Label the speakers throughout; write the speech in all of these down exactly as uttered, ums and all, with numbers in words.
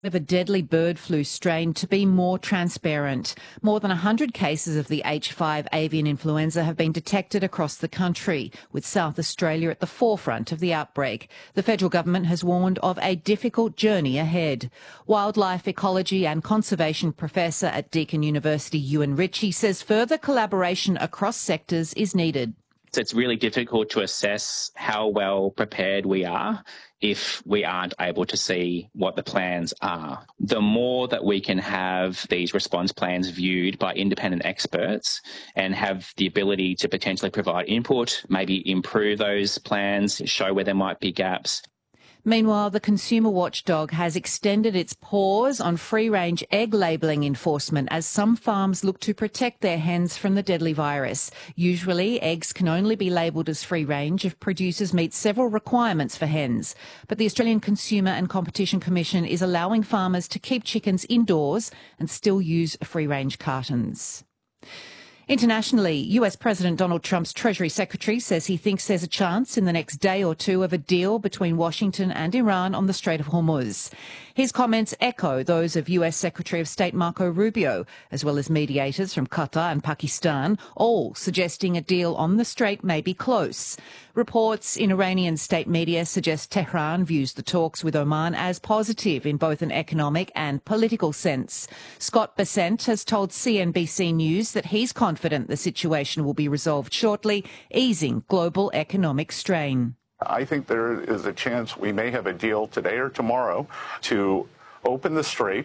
Speaker 1: of a deadly bird flu strain to be more transparent. More than one hundred cases of the H five avian influenza have been detected across the country, with South Australia at the forefront of the outbreak. The federal government has warned of a difficult journey ahead. Wildlife ecology and conservation professor at Deakin University, Ewan Ritchie, says further collaboration across sectors is needed.
Speaker 2: It's really difficult to assess how well prepared we are if we aren't able to see what the plans are. The more that we can have these response plans viewed by independent experts and have the ability to potentially provide input, maybe improve those plans, show where there might be gaps.
Speaker 1: Meanwhile, the consumer watchdog has extended its pause on free-range egg labelling enforcement as some farms look to protect their hens from the deadly virus. Usually, eggs can only be labelled as free-range if producers meet several requirements for hens. But the Australian Consumer and Competition Commission is allowing farmers to keep chickens indoors and still use free-range cartons. Internationally, U S President Donald Trump's Treasury Secretary says he thinks there's a chance in the next day or two of a deal between Washington and Iran on the Strait of Hormuz. His comments echo those of U S Secretary of State Marco Rubio, as well as mediators from Qatar and Pakistan, all suggesting a deal on the strait may be close. Reports in Iranian state media suggest Tehran views the talks with Oman as positive in both an economic and political sense. Scott Bessent has told C N B C News that he's confident the situation will be resolved shortly, easing global economic strain.
Speaker 3: I think there is a chance we may have a deal today or tomorrow to open the strait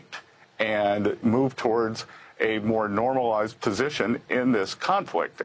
Speaker 3: and move towards a more normalized position in this conflict.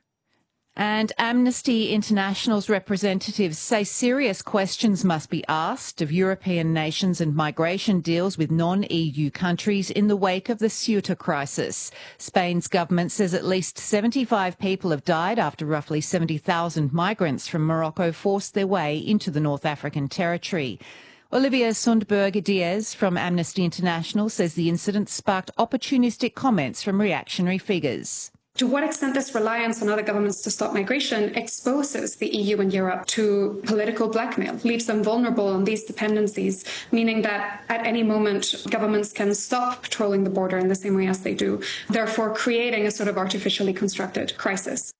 Speaker 1: And Amnesty International's representatives say serious questions must be asked of European nations and migration deals with non-E U countries in the wake of the Ceuta crisis. Spain's government says at least seventy-five people have died after roughly seventy thousand migrants from Morocco forced their way into the North African territory. Olivia Sundberg Diaz from Amnesty International says the incident sparked opportunistic comments from reactionary figures.
Speaker 4: To what extent this reliance on other governments to stop migration exposes the E U and Europe to political blackmail, leaves them vulnerable on these dependencies, meaning that at any moment governments can stop patrolling the border in the same way as they do, therefore creating a sort of artificially constructed crisis.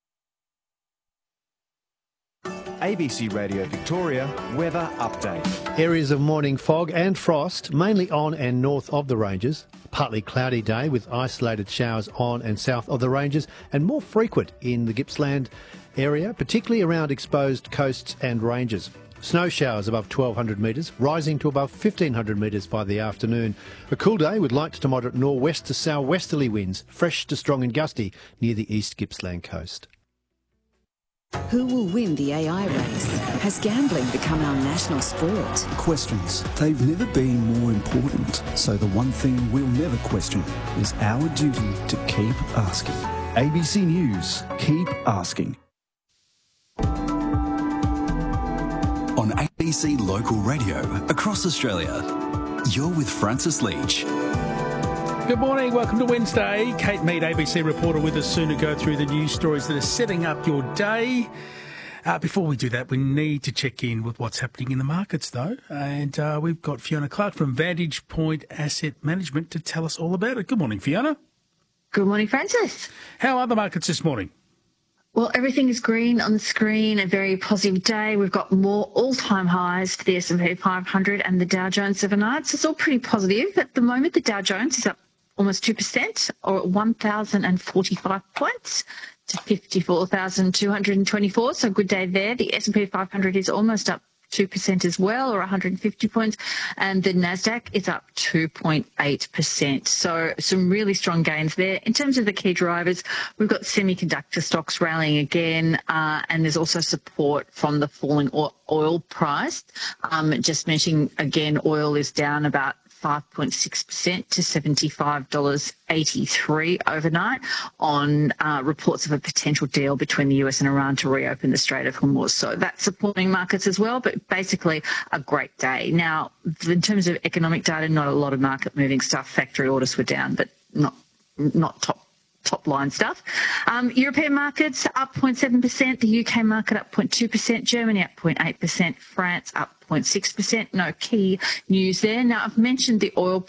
Speaker 5: A B C Radio Victoria weather update.
Speaker 6: Areas of morning fog and frost, mainly on and north of the ranges. Partly cloudy day with isolated showers on and south of the ranges and more frequent in the Gippsland area, particularly around exposed coasts and ranges. Snow showers above twelve hundred metres, rising to above fifteen hundred metres by the afternoon. A cool day with light to moderate northwest to southwesterly winds, fresh to strong and gusty near the East Gippsland coast.
Speaker 7: Who will win the A I race? Has gambling become our national sport?
Speaker 8: Questions. They've never been more important. So the one thing we'll never question is our duty to keep asking. A B C News. Keep asking.
Speaker 9: On A B C Local Radio across Australia, you're with Francis Leach.
Speaker 10: Good morning, welcome to Wednesday. Kate Mead, A B C reporter, with us soon to go through the news stories that are setting up your day. Uh, before we do that, we need to check in with what's happening in the markets, though. And uh, we've got Fiona Clark from Vantage Point Asset Management to tell us all about it. Good morning, Fiona.
Speaker 11: Good morning, Francis.
Speaker 10: How are the markets this morning?
Speaker 11: Well, everything is green on the screen, a very positive day. We've got more all-time highs for the S and P five hundred and the Dow Jones overnight. So it's all pretty positive. At the moment, the Dow Jones is up almost two percent, or at one thousand forty-five points to fifty-four thousand two hundred twenty-four. So a good day there. The S and P five hundred is almost up two percent as well, or one hundred fifty points, and the Nasdaq is up two point eight percent. So some really strong gains there. In terms of the key drivers, we've got semiconductor stocks rallying again, uh, and there's also support from the falling oil price. Um, just mentioning again, oil is down about five point six percent to seventy-five dollars eighty-three overnight on uh, reports of a potential deal between the U S and Iran to reopen the Strait of Hormuz. So that's supporting markets as well, but basically a great day. Now, in terms of economic data, not a lot of market moving stuff. Factory orders were down, but not not top top line stuff. Um, European markets up zero point seven percent, the U K market up zero point two percent, Germany up zero point eight percent, France up zero point six percent. No key news there. Now, I've mentioned the oil